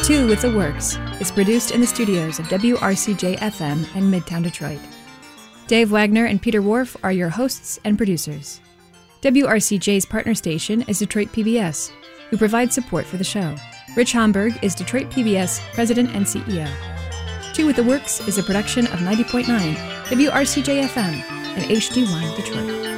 Two with the Works is produced in the studios of WRCJ-FM in Midtown Detroit. Dave Wagner and Peter Wharf are your hosts and producers. WRCJ's partner station is Detroit PBS, who provides support for the show. Rich Homburg is Detroit PBS President and CEO. Two with the Works is a production of 90.9 WRCJ-FM and HD1 Detroit.